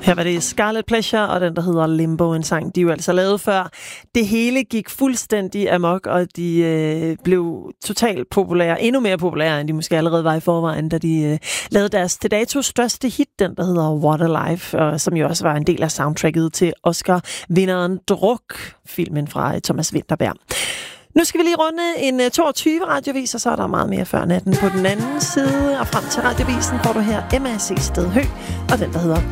Her var det Scarlet Pleasure og den, der hedder Limbo, en sang, de jo altså lavede før. Det hele gik fuldstændig amok, og de blev totalt populære, endnu mere populære, end de måske allerede var i forvejen, da de lavede deres til dato største hit, den, der hedder What a Life, og som jo også var en del af soundtracket til Oscar-vinderen Druk, filmen fra Thomas Vinterberg. Nu skal vi lige runde en 22 radiovis, og så er der meget mere før natten på den anden side. Og frem til radiovisen får du her M.A.C. Stedhø, og den, der hedder